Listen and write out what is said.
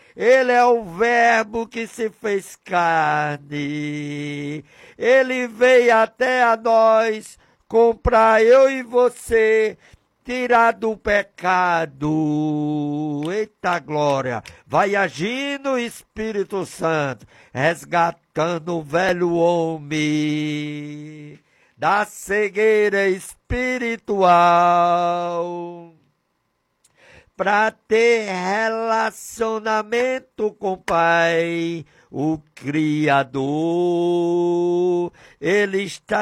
Ele é o Verbo que se fez carne. Ele veio até a nós comprar eu e você, tirar do pecado. Eita glória! Vai agindo o Espírito Santo, resgatando o velho homem da cegueira espiritual, para ter relacionamento com o Pai, o Criador. Ele está